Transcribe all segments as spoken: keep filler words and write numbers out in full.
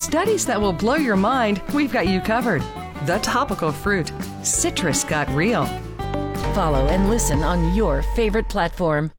studies that will blow your mind, we've got you covered. The Topical Fruit. Citrus got real. Follow and listen on your favorite platform.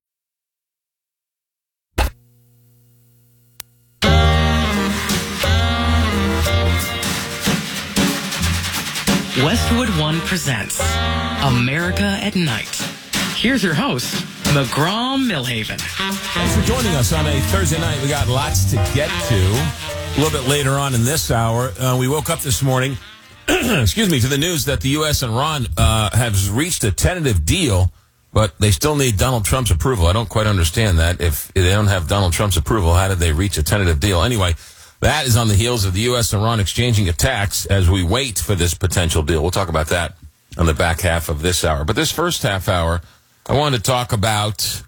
Westwood One presents America at Night. Here's your host, McGraw Millhaven. Thanks for joining us on a Thursday night. We got lots to get to. A little bit later on in this hour, uh, we woke up this morning, excuse me, to the news that the U S and Iran uh, have reached a tentative deal, but they still need Donald Trump's approval. I don't quite understand that. If they don't have Donald Trump's approval, how did they reach a tentative deal? Anyway, that is on the heels of the U S and Iran exchanging attacks as we wait for this potential deal. We'll talk about that on the back half of this hour. But this first half hour, I wanted to talk about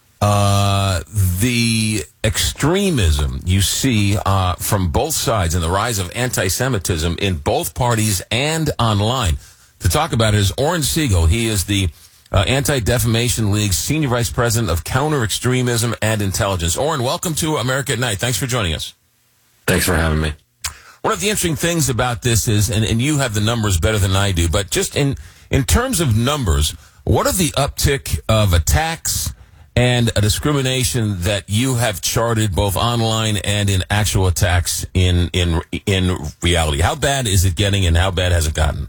uh, the extremism you see uh, from both sides and the rise of anti-Semitism in both parties and online. To talk about it is Oren Siegel. He is the uh, Anti-Defamation League's Senior Vice President of Counter-Extremism and Intelligence. Oren, welcome to America at Night. Thanks for joining us. Thanks for having me. One of the interesting things about this is, and, and you have the numbers better than I do, but just in, in terms of numbers, what are the uptick of attacks and a discrimination that you have charted both online and in actual attacks in, in, in reality? How bad is it getting and how bad has it gotten?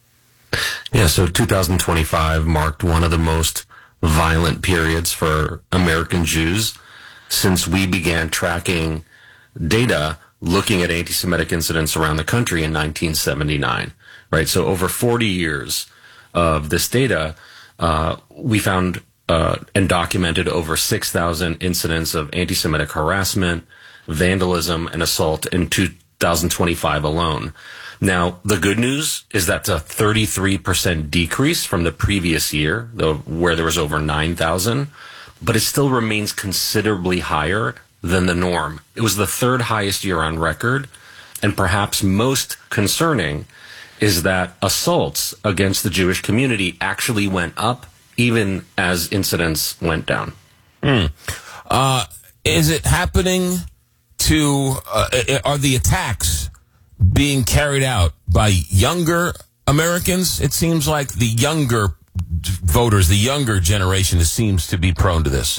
Yeah, so two thousand twenty-five marked one of the most violent periods for American Jews since we began tracking data looking at anti-Semitic incidents around the country in nineteen seventy-nine, right? So over forty years of this data, uh, we found uh, and documented over six thousand incidents of anti-Semitic harassment, vandalism, and assault in two thousand twenty-five alone. Now, the good news is that's a thirty-three percent decrease from the previous year, though, where there was over nine thousand, but it still remains considerably higher than the norm. It was the third highest year on record, and perhaps most concerning is that assaults against the Jewish community actually went up even as incidents went down. Mm. Uh, is it happening to, uh, are the attacks being carried out by younger Americans? It seems like the younger voters, the younger generation seems to be prone to this.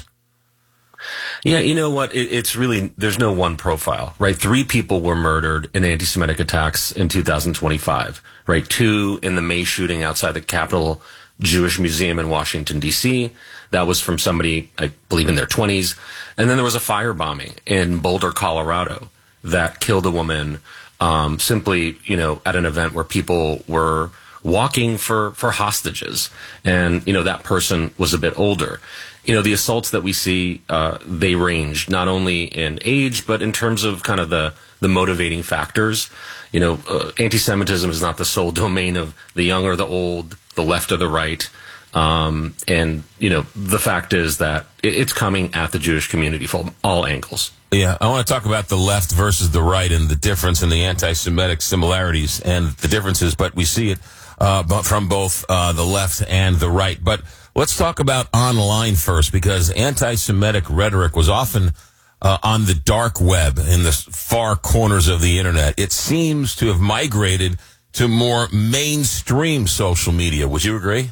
Yeah, you know what? It, it's really, there's no one profile, right? Three people were murdered in anti-Semitic attacks in two thousand twenty-five, right? Two in the May shooting outside the Capitol Jewish Museum in Washington, D C That was from somebody, I believe, in their twenties. And then there was a firebombing in Boulder, Colorado that killed a woman um, simply, you know, at an event where people were walking for, for hostages. And, you know, that person was a bit older. You know, the assaults that we see, uh, they range not only in age, but in terms of kind of the, the motivating factors. You know, uh, anti-Semitism is not the sole domain of the young or the old, the left or the right. Um, and, you know, the fact is that it, it's coming at the Jewish community from all angles. Yeah, I want to talk about the left versus the right and the difference in the anti-Semitic similarities and the differences, but we see it uh, from both uh, the left and the right. But let's talk about online first, because anti-Semitic rhetoric was often uh, on the dark web, in the far corners of the internet. It seems to have migrated to more mainstream social media. Would you agree?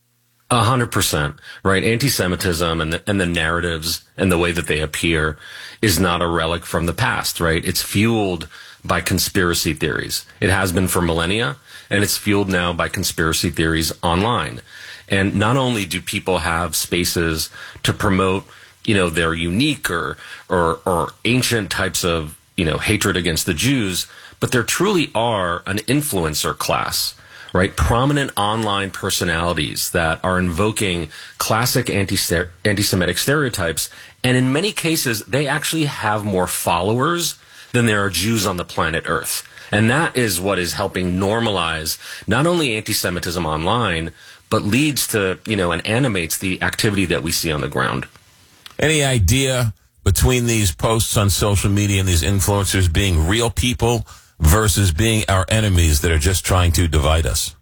A hundred percent, right? Anti-Semitism and the, and the narratives and the way that they appear is not a relic from the past, right? It's fueled by conspiracy theories. It has been for millennia, and it's fueled now by conspiracy theories online. And not only do people have spaces to promote, you know, their unique or, or, or ancient types of, you know, hatred against the Jews, but there truly are an influencer class, right? Prominent online personalities that are invoking classic anti anti-Semitic stereotypes. And in many cases, they actually have more followers than there are Jews on the planet Earth. And that is what is helping normalize not only anti-Semitism online, but leads to, you know, and animates the activity that we see on the ground. Any idea between these posts on social media and these influencers being real people versus being our enemies that are just trying to divide us?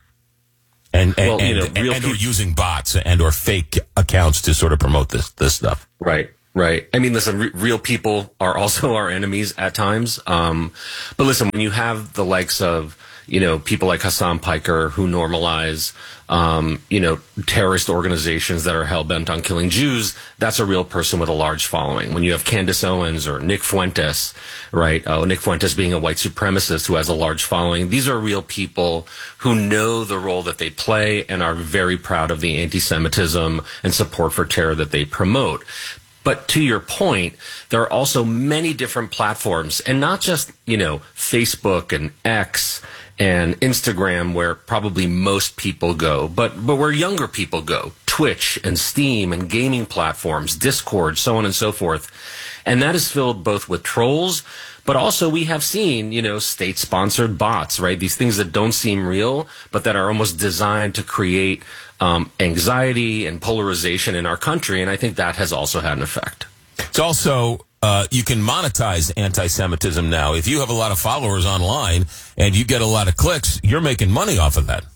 And and, well, you know, and, and, and or using bots and or fake accounts to sort of promote this this stuff. Right. right? I mean, listen, re- real people are also our enemies at times. Um, but listen, when you have the likes of, you know, people like Hassan Piker who normalize, um, you know, terrorist organizations that are hell-bent on killing Jews, that's a real person with a large following. When you have Candace Owens or Nick Fuentes, right, uh, Nick Fuentes being a white supremacist who has a large following, these are real people who know the role that they play and are very proud of the anti-Semitism and support for terror that they promote. But to your point, there are also many different platforms, and not just, you know, Facebook and X and Instagram, where probably most people go, but, but where younger people go, Twitch and Steam and gaming platforms, Discord, so on and so forth. And that is filled both with trolls, but also we have seen, you know, state-sponsored bots, right? These things that don't seem real, but that are almost designed to create um, anxiety and polarization in our country. And I think that has also had an effect. It's also, uh, you can monetize anti-Semitism now. If you have a lot of followers online and you get a lot of clicks, you're making money off of that.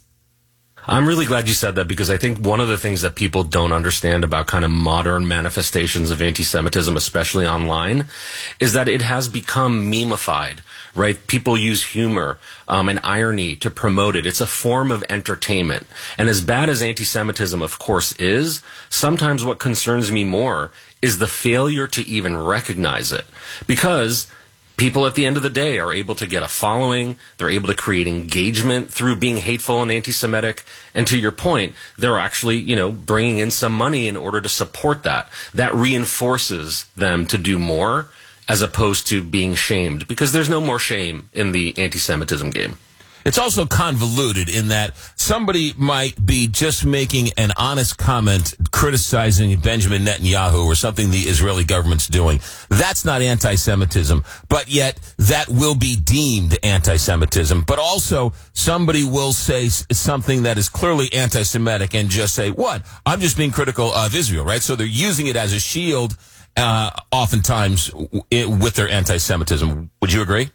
I'm really glad you said that, because I think one of the things that people don't understand about kind of modern manifestations of anti-Semitism, especially online, is that it has become memeified, right? People use humor um, and irony to promote it. It's a form of entertainment. And as bad as anti-Semitism, of course, is, sometimes what concerns me more is the failure to even recognize it. Because people at the end of the day are able to get a following. They're able to create engagement through being hateful and anti-Semitic. And to your point, they're actually, you know, bringing in some money in order to support that. That reinforces them to do more, as opposed to being shamed, because there's no more shame in the anti-Semitism game. It's also convoluted in that somebody might be just making an honest comment criticizing Benjamin Netanyahu or something the Israeli government's doing. That's not anti-Semitism, but yet that will be deemed anti-Semitism. But also somebody will say something that is clearly anti-Semitic and just say, what? I'm just being critical of Israel, right? So they're using it as a shield, uh, oftentimes w- with their anti-Semitism. Would you agree?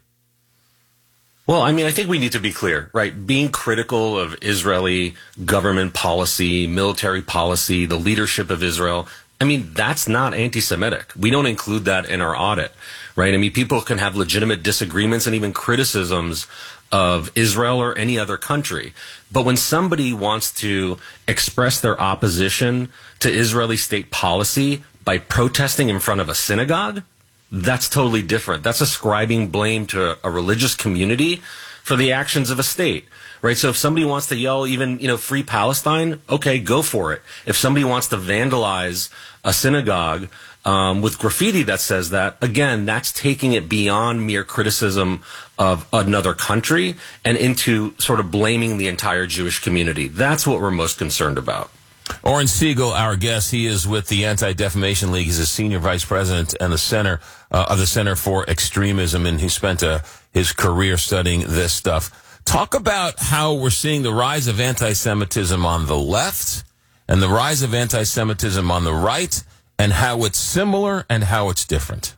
Well, I mean, I think we need to be clear, right? Being critical of Israeli government policy, military policy, the leadership of Israel, I mean, that's not anti-Semitic. We don't include that in our audit, right? I mean, people can have legitimate disagreements and even criticisms of Israel or any other country. But when somebody wants to express their opposition to Israeli state policy by protesting in front of a synagogue, that's totally different. That's ascribing blame to a religious community for the actions of a state, right? So if somebody wants to yell even, you know, free Palestine, okay, go for it. If somebody wants to vandalize a synagogue um, with graffiti that says that, again, that's taking it beyond mere criticism of another country and into sort of blaming the entire Jewish community. That's what we're most concerned about. Oren Siegel, our guest, he is with the Anti-Defamation League. He's a senior vice president and the center uh, of the Center for Extremism, and he spent uh, his career studying this stuff. Talk about how we're seeing the rise of anti-Semitism on the left and the rise of anti-Semitism on the right, and how it's similar and how it's different.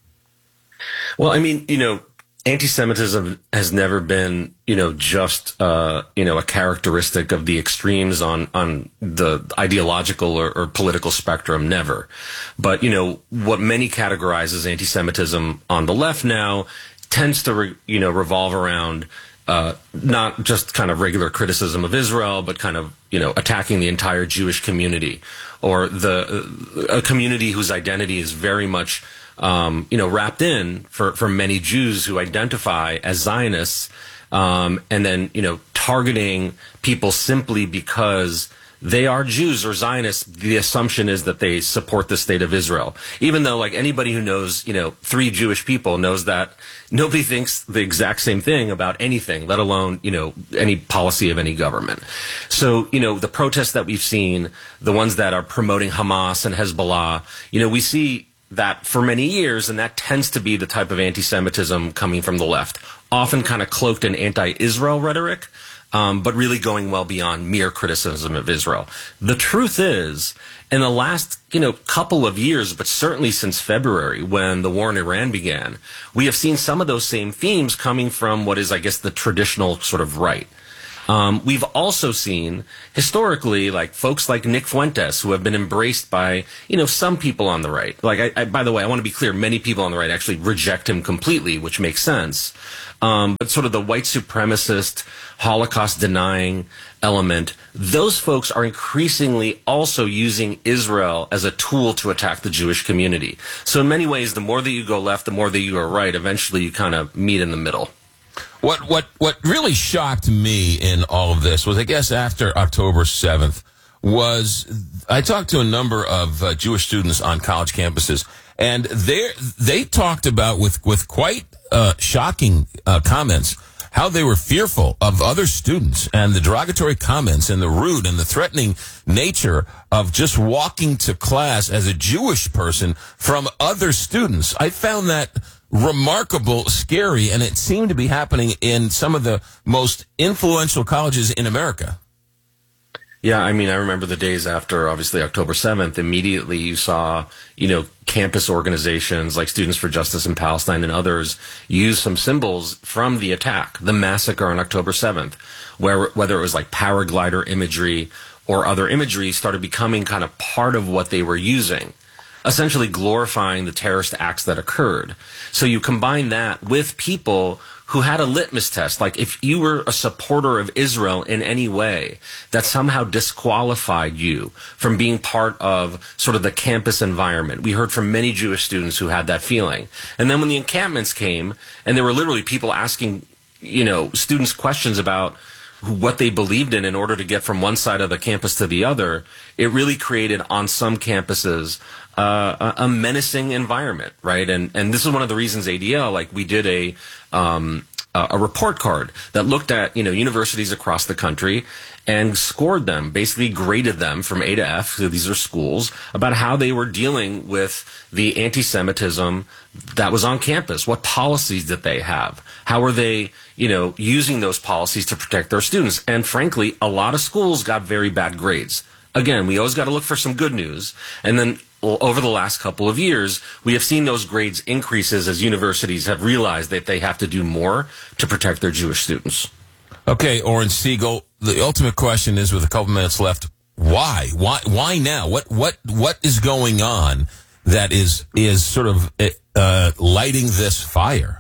Well, I mean, you know, anti-Semitism has never been, you know, just, uh, you know, a characteristic of the extremes on, on the ideological or, or political spectrum, never. But, you know, what many categorize as anti-Semitism on the left now tends to, re, you know, revolve around uh, not just kind of regular criticism of Israel, but kind of, you know, attacking the entire Jewish community, or the a community whose identity is very much Um, you know, wrapped in for, for many Jews who identify as Zionists, um, and then, you know, targeting people simply because they are Jews or Zionists. The assumption is that they support the state of Israel, even though, like, anybody who knows, you know, three Jewish people knows that nobody thinks the exact same thing about anything, let alone, you know, any policy of any government. So, you know, the protests that we've seen, the ones that are promoting Hamas and Hezbollah, you know, we see that for many years, and that tends to be the type of anti-Semitism coming from the left, often kind of cloaked in anti-Israel rhetoric, um, but really going well beyond mere criticism of Israel. The truth is, in the last, you know, couple of years, but certainly since February, when the war in Iran began, we have seen some of those same themes coming from what is, I guess, the traditional sort of right. Um, we've also seen historically, like folks like Nick Fuentes, who have been embraced by, you know, some people on the right. Like, I, I, by the way, I want to be clear, many people on the right actually reject him completely, which makes sense. Um, but sort of the white supremacist, Holocaust denying element, those folks are increasingly also using Israel as a tool to attack the Jewish community. So in many ways, the more that you go left, the more that you go right, eventually you kind of meet in the middle. What what what really shocked me in all of this was, I guess, after October seventh, was I talked to a number of uh, Jewish students on college campuses, and they they talked about with with quite uh, shocking uh, comments how they were fearful of other students and the derogatory comments and the rude and the threatening nature of just walking to class as a Jewish person from other students. I found that remarkable, scary, and it seemed to be happening in some of the most influential colleges in America. Yeah, I mean, I remember the days after, obviously, October seventh. Immediately you saw, you know, campus organizations like Students for Justice in Palestine and others use some symbols from the attack, the massacre on October seventh, where whether it was like paraglider imagery or other imagery started becoming kind of part of what they were using, essentially glorifying the terrorist acts that occurred. So you combine that with people who had a litmus test, like if you were a supporter of Israel in any way, that somehow disqualified you from being part of sort of the campus environment. We heard from many Jewish students who had that feeling. And then when the encampments came, and there were literally people asking, you know, students questions about what they believed in in order to get from one side of the campus to the other, it really created on some campuses uh, a, a menacing environment, right? And and this is one of the reasons A D L, like we did a um, a report card that looked at, you know, universities across the country and scored them, basically graded them from A to F, so these are schools, about how they were dealing with the anti-Semitism that was on campus. What policies did they have? How were they, you know, using those policies to protect their students? And frankly, a lot of schools got very bad grades. Again, we always got to look for some good news. And then well, over the last couple of years, we have seen those grades increases as universities have realized that they have to do more to protect their Jewish students. Okay, Oren Siegel, the ultimate question is, with a couple minutes left, why? Why Why now? What what what is going on that is is sort of uh, lighting this fire?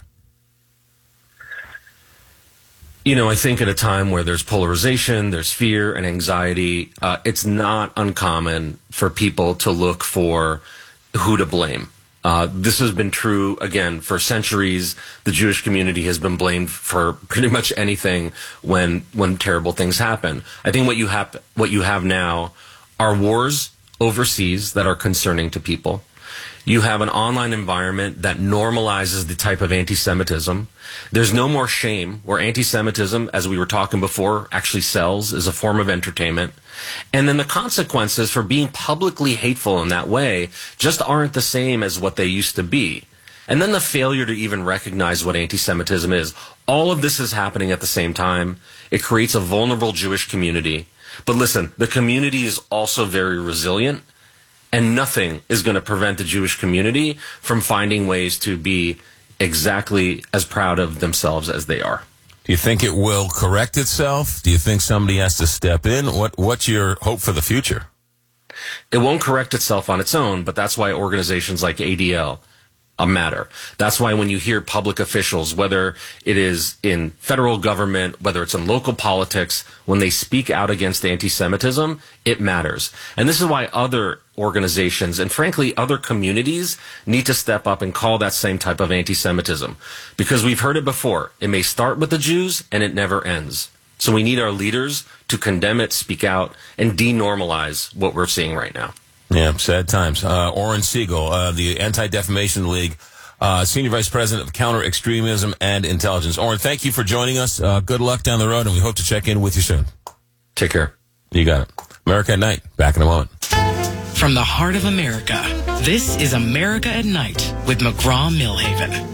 You know, I think at a time where there's polarization, there's fear and anxiety, uh, it's not uncommon for people to look for who to blame. Uh, this has been true, again, for centuries. The Jewish community has been blamed for pretty much anything when when terrible things happen. I think what you have what you have now are wars overseas that are concerning to people. You have an online environment that normalizes the type of anti-Semitism. There's no more shame, where anti-Semitism, as we were talking before, actually sells as a form of entertainment. And then the consequences for being publicly hateful in that way just aren't the same as what they used to be. And then the failure to even recognize what anti-Semitism is. All of this is happening at the same time. It creates a vulnerable Jewish community. But listen, the community is also very resilient. And nothing is going to prevent the Jewish community from finding ways to be exactly as proud of themselves as they are. Do you think it will correct itself? Do you think somebody has to step in? What What's your hope for the future? It won't correct itself on its own, but that's why organizations like A D L uh, matter. That's why when you hear public officials, whether it is in federal government, whether it's in local politics, when they speak out against anti-Semitism, it matters. And this is why other organizations and frankly other communities need to step up and call that same type of anti-Semitism, because we've heard it before. It may start with the Jews and it never ends. So we need our leaders to condemn it, speak out, and denormalize what we're seeing right now. Yeah, sad times. Uh, Oren Siegel, uh, the Anti-Defamation League, uh, Senior Vice President of Counter-Extremism and Intelligence. Oren, thank you for joining us. Uh, good luck down the road, and we hope to check in with you soon. Take care. You got it. America at Night. Back in a moment. From the heart of America, this is America at Night with McGraw-Milhaven.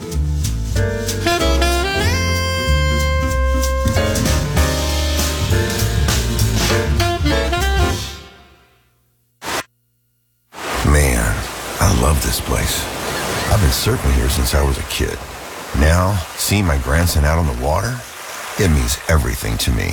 Man, I love this place. I've been surfing here since I was a kid. Now, seeing my grandson out on the water, it means everything to me.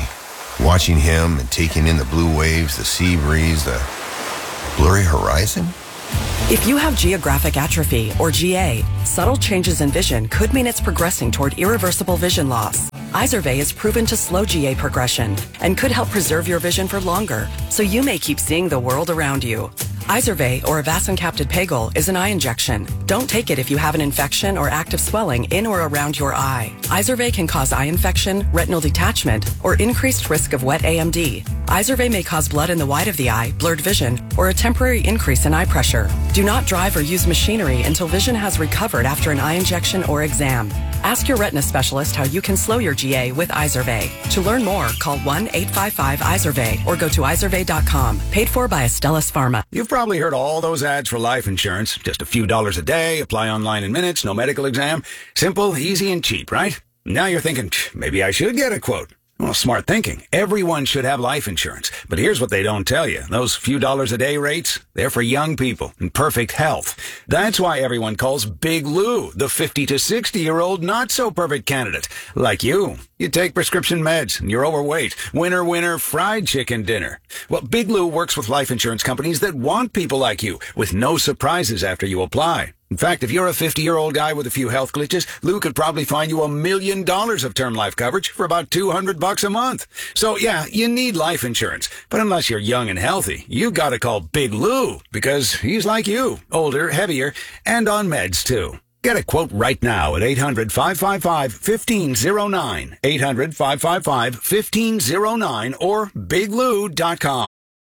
Watching him and taking in the blue waves, the sea breeze, the blurry horizon? If you have geographic atrophy, or G A, subtle changes in vision could mean it's progressing toward irreversible vision loss. Izervay is proven to slow G A progression and could help preserve your vision for longer, so you may keep seeing the world around you. Izervay, or avacincaptad pegol, is an eye injection. Don't take it if you have an infection or active swelling in or around your eye. Izervay can cause eye infection, retinal detachment, or increased risk of wet A M D. Izervay may cause blood in the white of the eye, blurred vision, or a temporary increase in eye pressure. Do not drive or use machinery until vision has recovered after an eye injection or exam. Ask your retina specialist how you can slow your G A with Izervay. To learn more, call one eight five five Izervay or go to izervay dot com. Paid for by Astellas Pharma. You've probably heard all those ads for life insurance. Just a few dollars a day, apply online in minutes, no medical exam. Simple, easy, and cheap, right? Now you're thinking, maybe I should get a quote. Well, smart thinking. Everyone should have life insurance. But here's what they don't tell you. Those few dollars a day rates, they're for young people in perfect health. That's why everyone calls Big Lou the fifty to sixty-year-old not-so-perfect candidate. Like you. You take prescription meds and you're overweight. Winner, winner, fried chicken dinner. Well, Big Lou works with life insurance companies that want people like you with no surprises after you apply. In fact, if you're a fifty-year-old guy with a few health glitches, Lou could probably find you a million dollars of term life coverage for about two hundred bucks a month. So yeah, you need life insurance. But unless you're young and healthy, you gotta call Big Lou because he's like you, older, heavier, and on meds too. Get a quote right now at eight hundred, five five five, one five zero nine, eight hundred, five five five, one five zero nine or big lou dot com.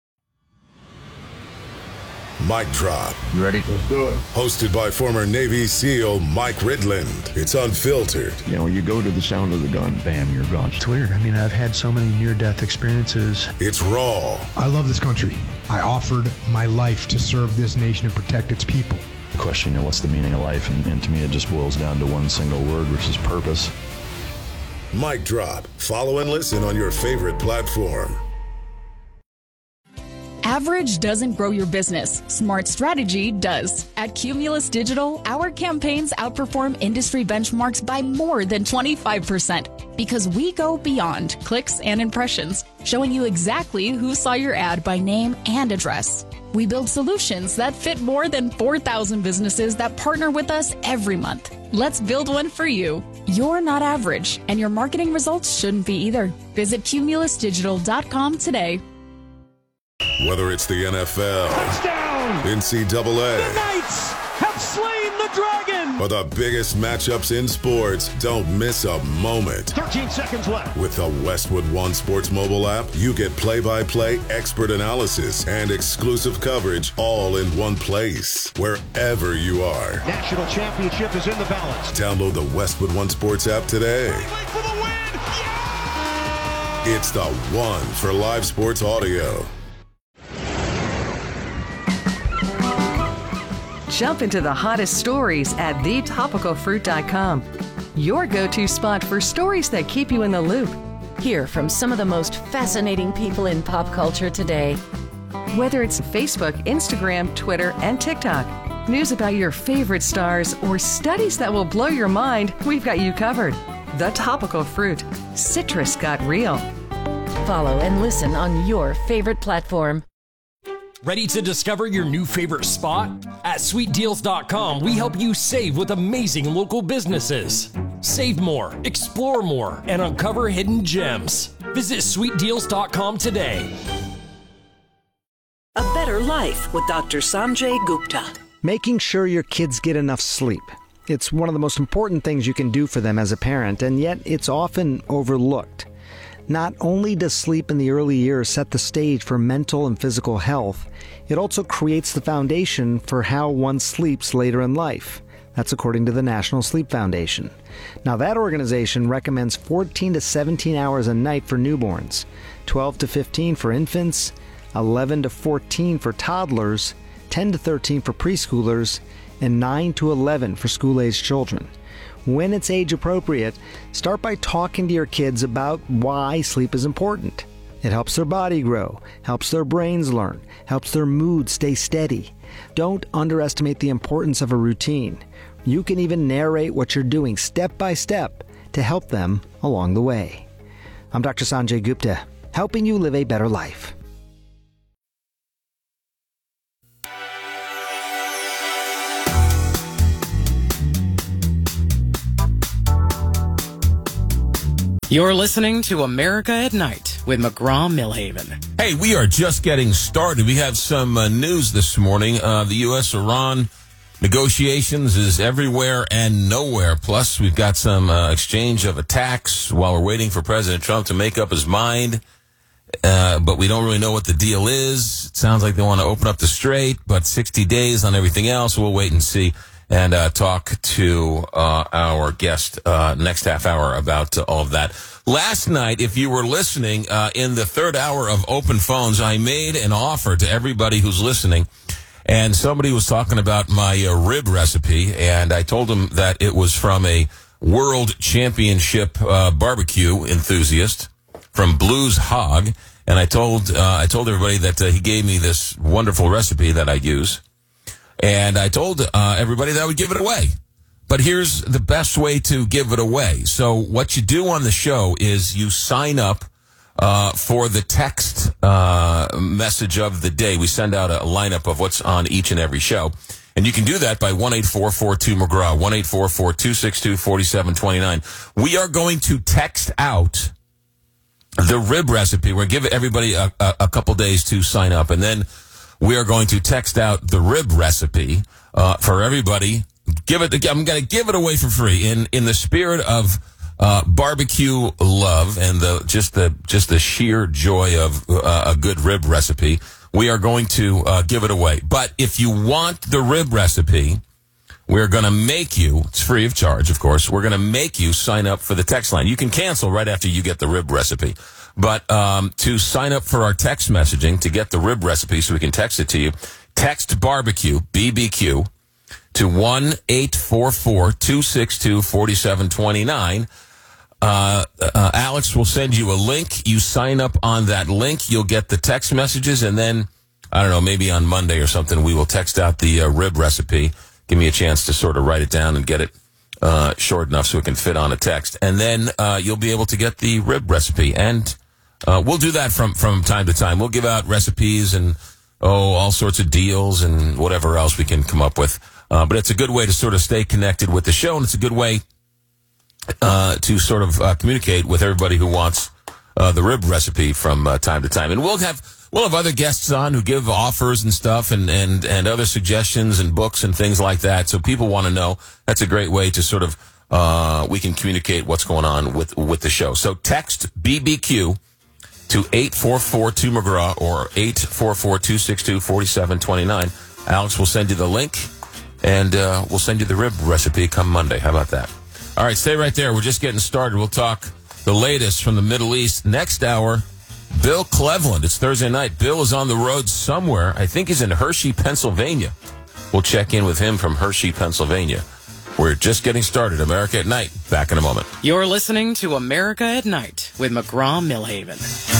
Mic Drop. You ready? Let's do it. Hosted by former Navy SEAL Mike Ridland. It's unfiltered. You know, you go to the sound of the gun, bam, you're gone. It's weird. I mean, I've had so many near-death experiences. It's raw. I love this country. I offered my life to serve this nation and protect its people. The question, you know, what's the meaning of life? And, and to me, it just boils down to one single word, which is purpose. Mic Drop. Follow and listen on your favorite platform. Average doesn't grow your business. Smart strategy does. At Cumulus Digital, our campaigns outperform industry benchmarks by more than twenty-five percent because we go beyond clicks and impressions, showing you exactly who saw your ad by name and address. We build solutions that fit more than four thousand businesses that partner with us every month. Let's build one for you. You're not average, and your marketing results shouldn't be either. Visit cumulus digital dot com today. Whether it's the N F L, touchdown, N C double A, the Knights have slain the dragon, or the biggest matchups in sports, don't miss a moment. thirteen seconds left. With the Westwood One Sports mobile app, you get play-by-play, expert analysis, and exclusive coverage all in one place, wherever you are. National championship is in the balance. Download the Westwood One Sports app today. For the win. Yeah! It's the one for live sports audio. Jump into the hottest stories at the topical fruit dot com. Your go-to spot for stories that keep you in the loop. Hear from some of the most fascinating people in pop culture today. Whether it's Facebook, Instagram, Twitter, and TikTok, news about your favorite stars, or studies that will blow your mind, we've got you covered. The Topical Fruit. Citrus got real. Follow and listen on your favorite platform. Ready to discover your new favorite spot? At sweet deals dot com, we help you save with amazing local businesses. Save more, explore more, and uncover hidden gems. Visit sweet deals dot com today. A Better Life with Doctor Sanjay Gupta. Making sure your kids get enough sleep. It's one of the most important things you can do for them as a parent, and yet it's often overlooked. Not only does sleep in the early years set the stage for mental and physical health, it also creates the foundation for how one sleeps later in life. That's according to the National Sleep Foundation. Now, that organization recommends fourteen to seventeen hours a night for newborns, twelve to fifteen for infants, eleven to fourteen for toddlers, ten to thirteen for preschoolers, and nine to eleven for school-aged children. When it's age appropriate, start by talking to your kids about why sleep is important. It helps their body grow, helps their brains learn, helps their mood stay steady. Don't underestimate the importance of a routine. You can even narrate what you're doing step by step to help them along the way. I'm Doctor Sanjay Gupta. helping you live a better life. You're listening to America at Night with McGraw-Millhaven. Hey, we are just getting started. We have some uh, news this morning. Uh, the U S Iran negotiations is everywhere and nowhere. Plus, we've got some uh, exchange of attacks while we're waiting for President Trump to make up his mind. Uh, but we don't really know what the deal is. It sounds like they want to open up the strait, but sixty days on everything else. We'll wait and see. And uh, talk to uh, our guest uh, next half hour about uh, all of that. Last night, if you were listening, uh, in the third hour of Open Phones, I made an offer to everybody who's listening. And somebody was talking about my uh, rib recipe, and I told them that it was from a world championship uh, barbecue enthusiast from Blues Hog. And I told uh, I told everybody that uh, he gave me this wonderful recipe that I use. And I told uh, everybody that I would give it away. But here's the best way to give it away. So what you do on the show is you sign up uh, for the text uh, message of the day. We send out a lineup of what's on each and every show. And you can do that by one eight four four two McGraw, one eight four four two six two four seven two nine. We are going to text out the rib recipe. We're going to give everybody a, a, a couple days to sign up. And then we are going to text out the rib recipe uh, for everybody. Give it. I'm going to give it away for free in in the spirit of uh, barbecue love and the just the just the sheer joy of uh, a good rib recipe. We are going to uh, give it away. But if you want the rib recipe, we're going to make you. It's free of charge, of course. We're going to make you sign up for the text line. You can cancel right after you get the rib recipe. But um, to sign up for our text messaging, to get the rib recipe so we can text it to you, text barbecue, B B Q, to one eight four four two six two four seven two nine. Uh, uh, Alex will send you a link. You sign up on that link. You'll get the text messages. And then, I don't know, maybe on Monday or something, we will text out the uh, rib recipe. Give me a chance to sort of write it down and get it uh, short enough so it can fit on a text. And then uh, you'll be able to get the rib recipe. And Uh, we'll do that from, from time to time. We'll give out recipes and, oh, all sorts of deals and whatever else we can come up with. Uh, but it's a good way to sort of stay connected with the show, and it's a good way uh, to sort of uh, communicate with everybody who wants uh, the rib recipe from uh, time to time. And we'll have we'll have other guests on who give offers and stuff and, and, and other suggestions and books and things like that. So people want to know. That's a great way to sort of uh, we can communicate what's going on with, with the show. So text B B Q to eight four four two McGraw or eight four four two six two four seven two nine. Alex will send you the link, and uh, we'll send you the rib recipe come Monday. How about that? All right, stay right there. We're just getting started. We'll talk the latest from the Middle East. Next hour, Bill Cleveland. It's Thursday night. Bill is on the road somewhere. I think he's in Hershey, Pennsylvania. We'll check in with him from Hershey, Pennsylvania. We're just getting started. America at Night. Back in a moment. You're listening to America at Night with McGraw-Millhaven.